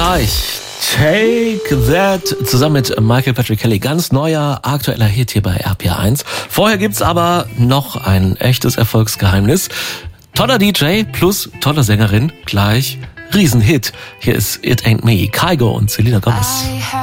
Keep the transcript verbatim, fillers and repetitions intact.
gleich. Take That zusammen mit Michael Patrick Kelly. Ganz neuer, aktueller Hit hier bei R P R eins. Vorher gibt's aber noch ein echtes Erfolgsgeheimnis. Toller D J plus tolle Sängerin. Gleich Riesenhit. Hier ist It Ain't Me. Kygo und Selena Gomez.